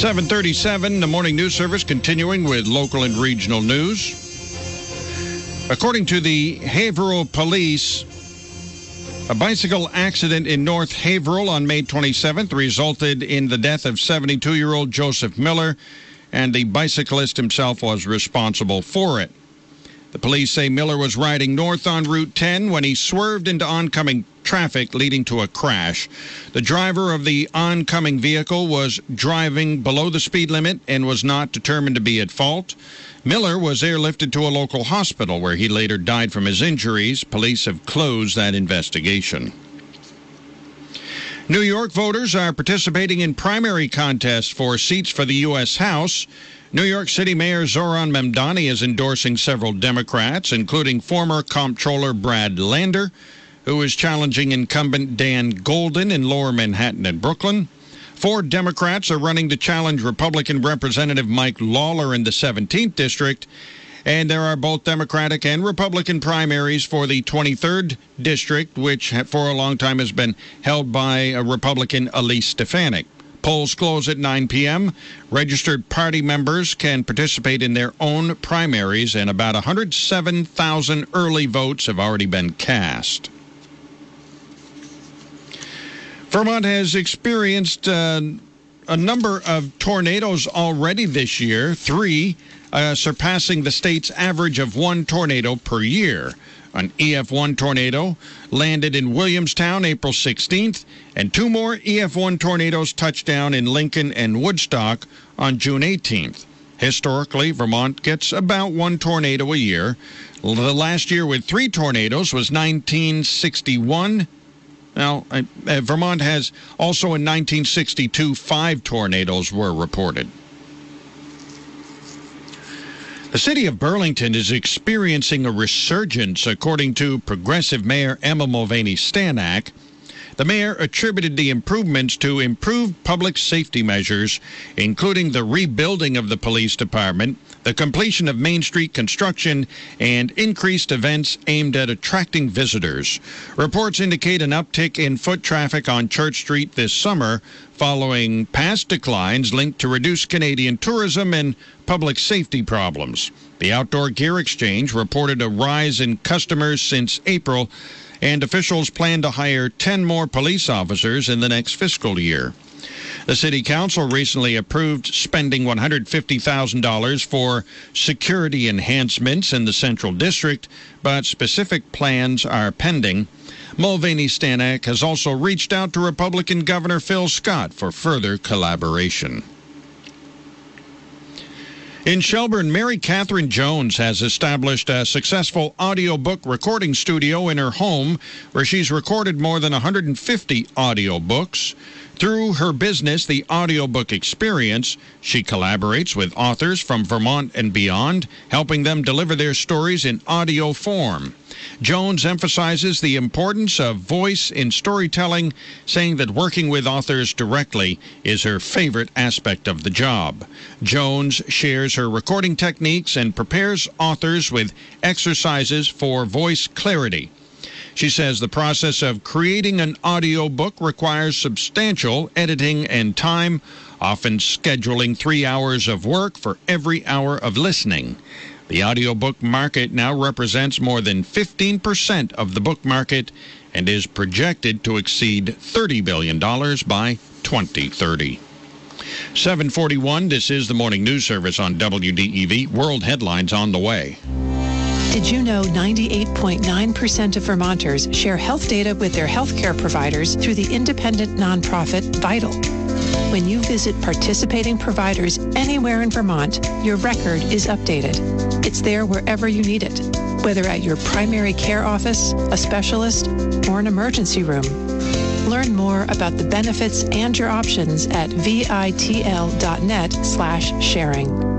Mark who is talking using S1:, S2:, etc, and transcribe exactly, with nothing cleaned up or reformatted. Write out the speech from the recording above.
S1: seven thirty-seven, the morning news service continuing with local and regional news. According to the Haverhill Police, a bicycle accident in North Haverhill on May twenty-seventh resulted in the death of seventy-two-year-old Joseph Miller, and the bicyclist himself was responsible for it. The police say Miller was riding north on Route ten when he swerved into oncoming traffic, leading to a crash. The driver of the oncoming vehicle was driving below the speed limit and was not determined to be at fault. Miller was airlifted to a local hospital where he later died from his injuries. Police have closed that investigation. New York voters are participating in primary contests for seats for the U S House. New York City Mayor Zohran Mamdani is endorsing several Democrats, including former Comptroller Brad Lander, who is challenging incumbent Dan Golden in Lower Manhattan and Brooklyn. Four Democrats are running to challenge Republican Representative Mike Lawler in the seventeenth District. And there are both Democratic and Republican primaries for the twenty-third District, which for a long time has been held by a Republican Elise Stefanik. Polls close at nine p.m. Registered party members can participate in their own primaries, and about one hundred seven thousand early votes have already been cast. Vermont has experienced uh, a number of tornadoes already this year, three uh, surpassing the state's average of one tornado per year. An E F one tornado landed in Williamstown April sixteenth, and two more E F one tornadoes touched down in Lincoln and Woodstock on June eighteenth. Historically, Vermont gets about one tornado a year. The last year with three tornadoes was nineteen sixty-one. Now, uh, Vermont has also in nineteen sixty-two, five tornadoes were reported. The city of Burlington is experiencing a resurgence, according to Progressive Mayor Emma Mulvaney Stanak. The mayor attributed the improvements to improved public safety measures, including the rebuilding of the police department, the completion of Main Street construction, and increased events aimed at attracting visitors. Reports indicate an uptick in foot traffic on Church Street this summer, following past declines linked to reduced Canadian tourism and public safety problems. The Outdoor Gear Exchange reported a rise in customers since April, and officials plan to hire ten more police officers in the next fiscal year. The City Council recently approved spending one hundred fifty thousand dollars for security enhancements in the Central District, but specific plans are pending. Mulvaney Stanak has also reached out to Republican Governor Phil Scott for further collaboration. In Shelburne, Mary Catherine Jones has established a successful audiobook recording studio in her home, where she's recorded more than one hundred fifty audiobooks. Through her business, The Audiobook Experience, she collaborates with authors from Vermont and beyond, helping them deliver their stories in audio form. Jones emphasizes the importance of voice in storytelling, saying that working with authors directly is her favorite aspect of the job. Jones shares her recording techniques and prepares authors with exercises for voice clarity. She says the process of creating an audiobook requires substantial editing and time, often scheduling three hours of work for every hour of listening. The audiobook market now represents more than fifteen percent of the book market and is projected to exceed thirty billion dollars by twenty thirty. seven forty-one, this is the Morning News Service on W D E V. World headlines on the way.
S2: Did you know ninety-eight point nine percent of Vermonters share health data with their healthcare providers through the independent nonprofit Vital? When you visit participating providers anywhere in Vermont, your record is updated. It's there wherever you need it, whether at your primary care office, a specialist, or an emergency room. Learn more about the benefits and your options at vitl dot net slash sharing.